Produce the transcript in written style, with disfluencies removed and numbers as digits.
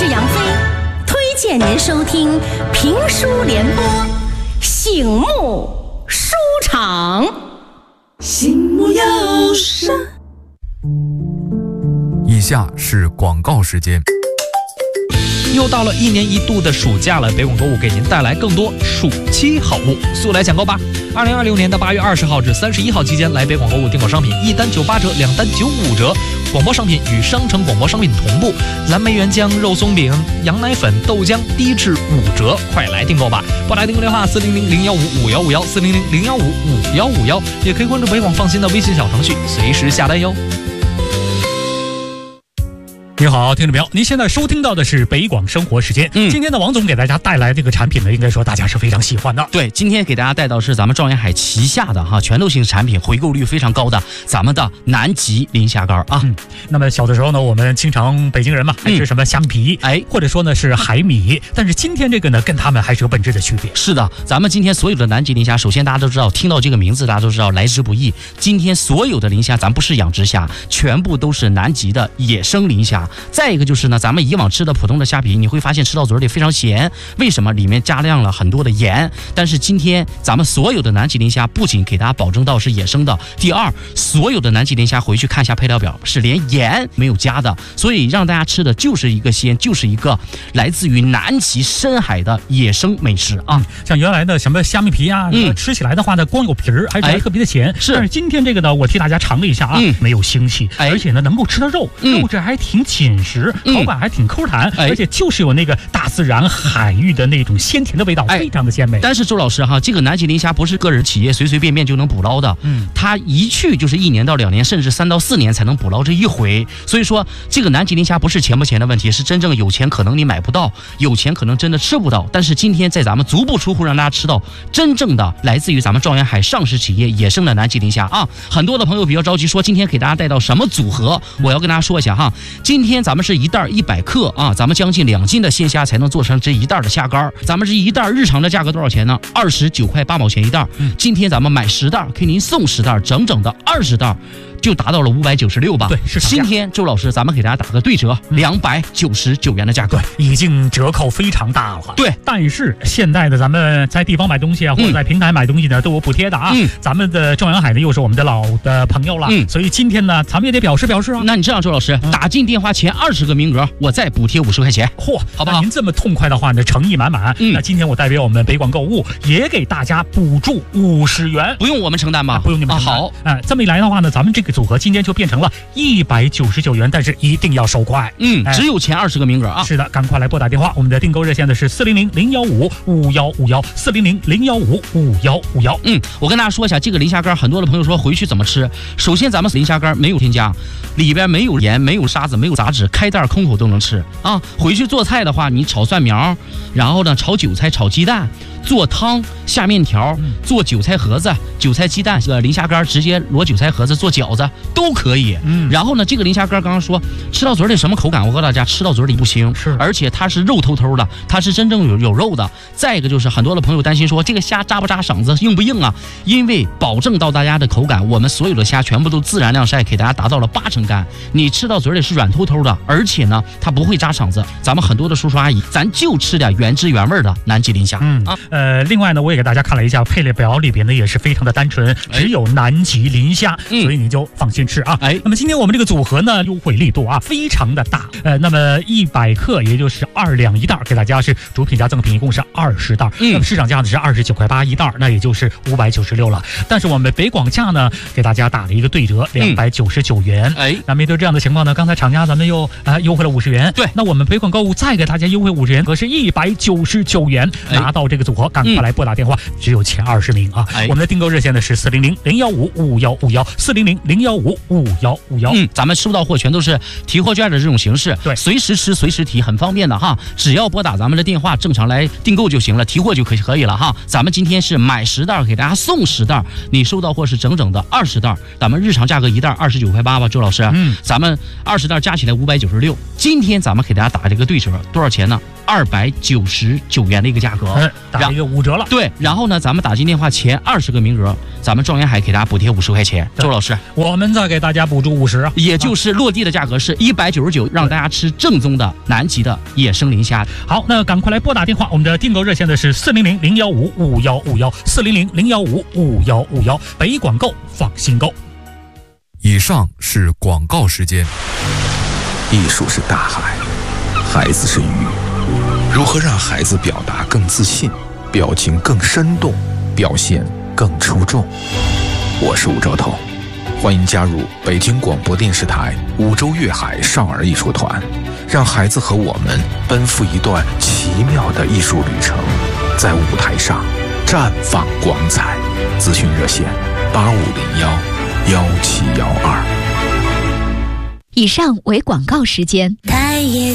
是杨飞，推荐您收听评书联播，醒目书场。 醒目有声。 以下是广告时间。 又到了1年1度的暑假了，北广购物给您带来更多暑期好物，速来抢购吧！2026年的8月20号至31号期间，来北广购物订购商品，1单98折，2单95折。广播商品与商城广播商品同步，蓝莓原浆、肉松饼、羊奶粉、豆浆低至5折，快来订购吧！拨打订购电话400-015-5151，400-015-5151，也可以关注北广放心的微信小程序，随时下单哟。 你好，听众朋友，您现在收听到的是北广生活时间。今天的王总给大家带来这个产品呢，应该说大家是非常喜欢的。 对，今天给大家带到是咱们状元海旗下的全豆型产品，回购率非常高的咱们的南极磷虾干啊。 那么小的时候呢，我们经常北京人嘛，还吃什么虾米皮，或者说呢是海米，但是今天这个呢，跟他们还是有本质的区别。 是的，咱们今天所有的南极磷虾，首先大家都知道，听到这个名字大家都知道来之不易。今天所有的磷虾，咱不是养殖虾，全部都是南极的野生磷虾。再一个就是呢，咱们以往吃的普通的虾皮，你会发现吃到嘴里非常咸，为什么？里面加量了很多的盐。但是今天咱们所有的南极磷虾，不仅给大家保证到是野生的，第二，所有的南极磷虾回去看一下配料表，是连盐没有加的，所以让大家吃的就是一个鲜，就是一个来自于南极深海的野生美食啊。 像原来的什么虾米皮啊，吃起来的话呢，光有皮儿，还特别的咸。 是， 但是今天这个呢，我替大家尝了一下啊，没有腥气，而且呢能够吃到肉，肉质还挺紧实。口感还挺抠弹，而且就是有那个大自然海域的那种鲜甜的味道，非常的鲜美。 但是周老师这个南极磷虾不是个人企业随随便便就能捕捞的，它一去就是1年到2年，甚至3到4年才能捕捞这一回。所以说，这个南极磷虾不是钱不钱的问题，是真正有钱可能你买不到，有钱可能真的吃不到。但是今天在咱们足不出户让大家吃到真正的来自于咱们状元海上市企业野生的南极磷虾啊！很多的朋友比较着急说，今天给大家带到什么组合？我要跟大家说一下今天咱们是一袋100克啊，咱们将近2斤的鲜虾才能做成这一袋的虾干。咱们这一袋日常的价格多少钱呢？29块8毛钱一袋。今天咱们买10袋，给您送10袋，整整的20袋。就达到了596吧。 对，是今天周老师咱们给大家打个对折，299元的价格， 对，已经折扣非常大了。 对， 但是现在的咱们在地方买东西啊，或者在平台买东西呢，都有补贴的啊。咱们的状元海呢，又是我们的老的朋友了，所以今天呢，咱们也得表示表示啊。 那你这样，周老师打进电话前20个名额，我再补贴50块钱。 嚯， 好不好？ 您这么痛快的话呢，诚意满满。那今天我代表我们北广购物也给大家补助50元， 不用我们承担吗？ 不用你们承担。好，这么一来的话呢，咱们这个组合今天就变成了199元，但是一定要手快。 只有前20个名额啊。 是的，赶快来拨打电话，我们的订购热线的是400-015-5151，400-015-5151。 我跟大家说一下，这个磷虾干，很多的朋友说回去怎么吃。首先，咱们磷虾干没有添加，里边没有盐，没有沙子，没有杂质，开袋空口都能吃啊。回去做菜的话，你炒蒜苗，然后呢炒韭菜、炒鸡蛋，做汤、下面条，做韭菜盒子、韭菜鸡蛋，磷虾干直接裸韭菜盒子做饺子都可以。然后呢，这个磷虾干刚刚说吃到嘴里什么口感？我告诉大家，吃到嘴里不腥，而且它是肉透透的，它是真正有肉的。再一个就是很多的朋友担心说这个虾扎不扎嗓子，硬不硬啊？因为保证到大家的口感，我们所有的虾全部都自然晾晒，给大家达到了80%干。你吃到嘴里是软透透的，而且呢它不会扎嗓子。咱们很多的叔叔阿姨，咱就吃点原汁原味的南极磷虾。 另外呢，我也给大家看了一下配料表，里边呢也是非常的单纯，只有南极磷虾，所以你就放心吃啊。那么今天我们这个组合呢，优惠力度啊非常的大。那么100克也就是2两一袋，给大家是主品加赠品，一共是20袋。那么市场价呢是29块8一袋，那也就是596了。但是我们北广价呢，给大家打了一个对折，299元。那面对这样的情况呢，刚才厂家咱们又优惠了50元。 对， 那我们北广购物再给大家优惠50元，可是199元拿到这个组合，赶快来拨打电话，只有前20名啊。我们的订购热线呢是400-015-5151，400-015-5151。 咱们收到货全都是提货券的这种形式， 对， 随时吃随时提，很方便的哈。只要拨打咱们的电话，正常来订购就行了，提货就可以了哈。咱们今天是买10袋给大家送10袋，你收到货是整整的20袋。咱们日常价格一袋29块8吧，周老师。咱们20袋加起来596，今天咱们给大家打这个对折，多少钱呢 299元的一个价格， 打一个5折了。 对，然后呢，咱们打进电话前20个名额，咱们状元海给大家补贴50块钱。周老师， 我们再给大家补助50啊， 也就是落地的价格是199，让大家吃正宗的南极的野生磷虾。 好，那赶快来拨打电话，我们的订购热线的是400-015-5151，400-015-5151，北广购放心购。 以上是广告时间。 艺术是大海，孩子是鱼，如何让孩子表达更自信，表情更生动，表现更出众？我是吴兆头，欢迎加入北京广播电视台五洲粤海少儿艺术团，让孩子和我们奔赴一段奇妙的艺术旅程，在舞台上绽放光彩。咨询热线8501-1712。 以上为广告时间。